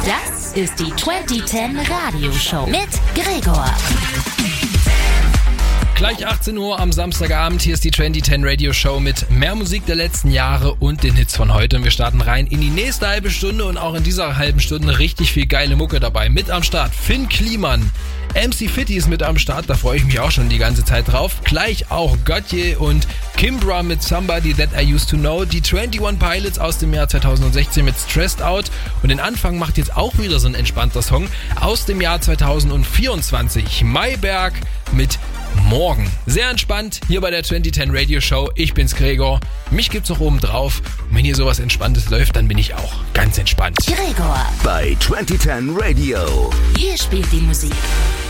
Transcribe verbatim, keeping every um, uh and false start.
Das ist die zwanzig zehn Radioshow mit Gregor. Gleich achtzehn Uhr am Samstagabend, hier ist die zwanzig zehn Radio Show mit mehr Musik der letzten Jahre und den Hits von heute. Und wir starten rein in die nächste halbe Stunde und auch in dieser halben Stunde richtig viel geile Mucke dabei. Mit am Start Finn Kliman, M C Fitty ist mit am Start, da freue ich mich auch schon die ganze Zeit drauf. Gleich auch Gotye und Kimbra mit Somebody That I Used To Know. Die einundzwanzig Pilots aus dem Jahr zweitausendsechzehn mit Stressed Out. Und den Anfang macht jetzt auch wieder so ein entspannter Song aus dem Jahr zweitausendvierundzwanzig. Mayberg mit Morgen. Sehr entspannt hier bei der zwanzig zehn Radio Show. Ich bin's Gregor. Mich gibt's noch oben drauf. Und wenn hier sowas Entspanntes läuft, dann bin ich auch ganz entspannt. Gregor. Bei zwanzig zehn Radio. Hier spielt die Musik.